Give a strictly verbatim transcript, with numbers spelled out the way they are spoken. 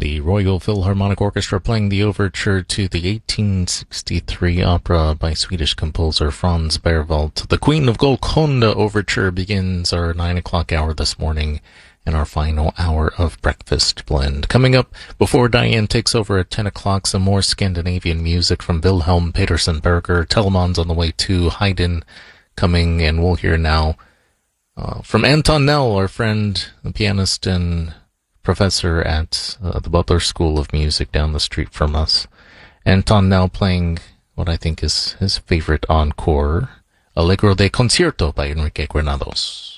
The Royal Philharmonic Orchestra playing the overture to the eighteen sixty-three opera by Swedish composer Franz Berwald. The Queen of Golconda overture begins our nine o'clock hour this morning and our final hour of Breakfast Blend. Coming up before Diane takes over at ten o'clock, some more Scandinavian music from Wilhelm Petersen Berger. Teleman's on the way too. Haydn coming, and we'll hear now uh, from Anton Nell, our friend, the pianist and professor at uh, the Butler School of Music down the street from us. Anton now playing what I think is his favorite encore, Allegro de Concierto by Enrique Granados.